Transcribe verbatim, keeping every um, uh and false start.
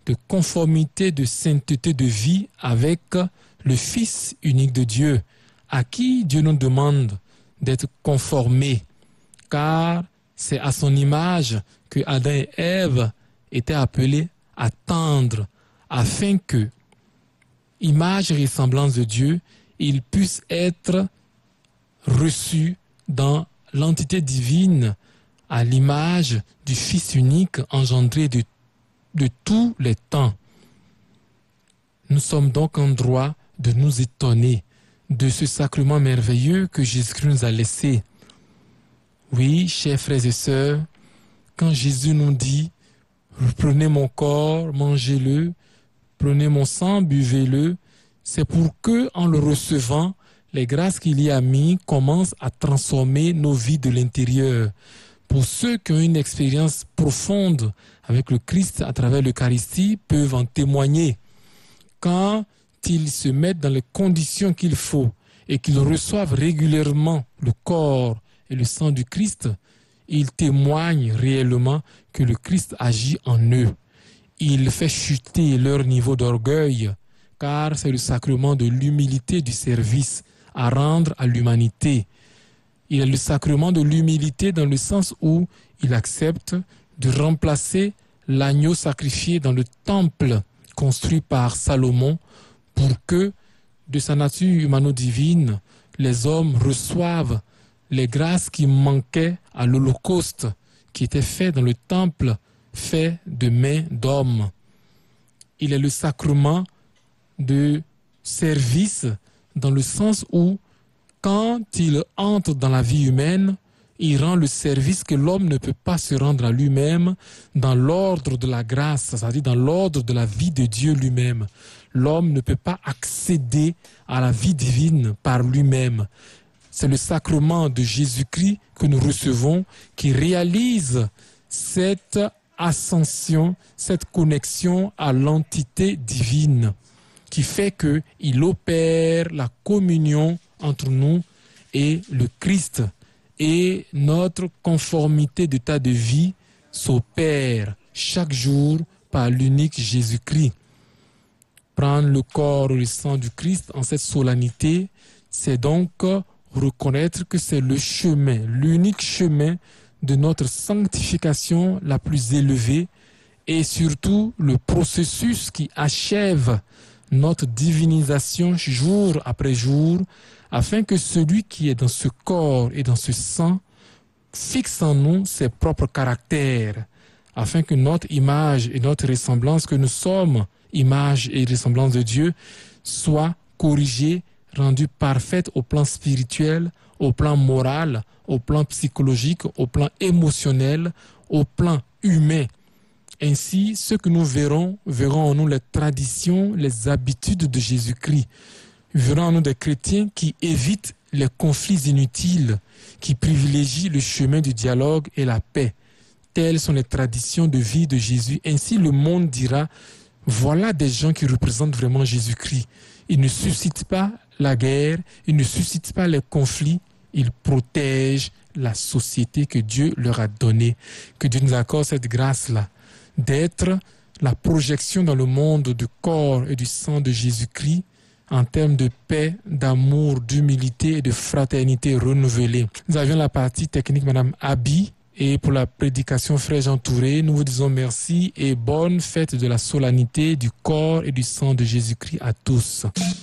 de conformité, de sainteté de vie avec le Fils unique de Dieu, à qui Dieu nous demande d'être conformés, car c'est à son image que Adam et Ève étaient appelés à tendre, afin que, image et ressemblance de Dieu, ils puissent être reçus dans l'entité divine à l'image du Fils unique engendré de, de tous les temps. Nous sommes donc en droit de nous étonner de ce sacrement merveilleux que Jésus-Christ nous a laissé. Oui, chers frères et sœurs, quand Jésus nous dit « Prenez mon corps, mangez-le, prenez mon sang, buvez-le », c'est pour que, en le recevant, les grâces qu'il y a mis commencent à transformer nos vies de l'intérieur. Pour ceux qui ont une expérience profonde avec le Christ à travers l'Eucharistie, peuvent en témoigner. Quand ils se mettent dans les conditions qu'il faut et qu'ils reçoivent régulièrement le corps et le sang du Christ, ils témoignent réellement que le Christ agit en eux. Il fait chuter leur niveau d'orgueil, car c'est le sacrement de l'humilité du service à rendre à l'humanité. Il est le sacrement de l'humilité dans le sens où il accepte de remplacer l'agneau sacrifié dans le temple construit par Salomon pour que, de sa nature humano-divine, les hommes reçoivent les grâces qui manquaient à l'Holocauste qui était fait dans le temple fait de mains d'hommes. Il est le sacrement de service dans le sens où, quand il entre dans la vie humaine, il rend le service que l'homme ne peut pas se rendre à lui-même dans l'ordre de la grâce, c'est-à-dire dans l'ordre de la vie de Dieu lui-même. L'homme ne peut pas accéder à la vie divine par lui-même. C'est le sacrement de Jésus-Christ que nous recevons qui réalise cette ascension, cette connexion à l'entité divine, qui fait qu'il opère la communion entre nous et le Christ. Et notre conformité d'état de vie s'opère chaque jour par l'unique Jésus-Christ. Prendre le corps et le sang du Christ en cette solennité, c'est donc reconnaître que c'est le chemin, l'unique chemin de notre sanctification la plus élevée et surtout le processus qui achève notre divinisation jour après jour, afin que celui qui est dans ce corps et dans ce sang fixe en nous ses propres caractères, afin que notre image et notre ressemblance, que nous sommes image et ressemblance de Dieu, soit corrigée, rendue parfaite au plan spirituel, au plan moral, au plan psychologique, au plan émotionnel, au plan humain. Ainsi, ceux que nous verrons, verront en nous les traditions, les habitudes de Jésus-Christ. Verront en nous des chrétiens qui évitent les conflits inutiles, qui privilégient le chemin du dialogue et la paix. Telles sont les traditions de vie de Jésus. Ainsi, le monde dira, voilà des gens qui représentent vraiment Jésus-Christ. Ils ne suscitent pas la guerre, ils ne suscitent pas les conflits, ils protègent la société que Dieu leur a donnée. Que Dieu nous accorde cette grâce-là, d'être la projection dans le monde du corps et du sang de Jésus-Christ en termes de paix, d'amour, d'humilité et de fraternité renouvelée. Nous avions la partie technique, Madame Abi, et pour la prédication, Frère Jean Touré, nous vous disons merci et bonne fête de la solennité du corps et du sang de Jésus-Christ à tous.